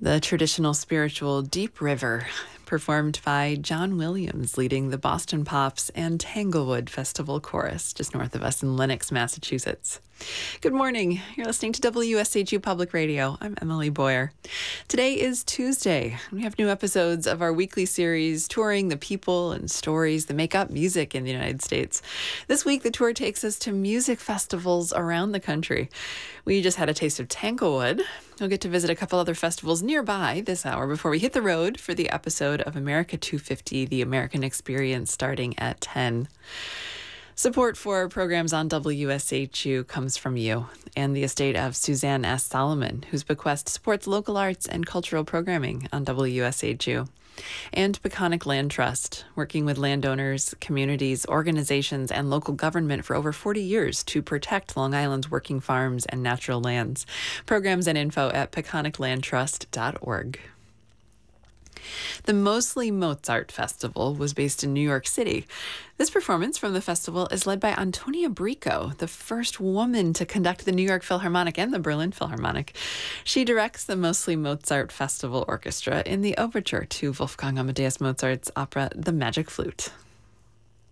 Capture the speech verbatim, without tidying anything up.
The traditional spiritual Deep River, performed by John Williams, leading the Boston Pops and Tanglewood Festival Chorus, just north of us in Lenox, Massachusetts. Good morning. You're listening to W S H U Public Radio. I'm Emily Boyer. Today is Tuesday. We have new episodes of our weekly series touring the people and stories that make up music in the United States. This week, the tour takes us to music festivals around the country. We just had a taste of Tanglewood. We'll get to visit a couple other festivals nearby this hour before we hit the road for the episode of America two fifty, The American Experience, starting at ten. Support for our programs on W S H U comes from you and the estate of Suzanne S. Solomon, whose bequest supports local arts and cultural programming on W S H U. And Peconic Land Trust, working with landowners, communities, organizations, and local government for over forty years to protect Long Island's working farms and natural lands. Programs and info at peconic land trust dot org. The Mostly Mozart Festival was based in New York City. This performance from the festival is led by Antonia Bricco, the first woman to conduct the New York Philharmonic and the Berlin Philharmonic. She directs the Mostly Mozart Festival Orchestra in the overture to Wolfgang Amadeus Mozart's opera The Magic Flute.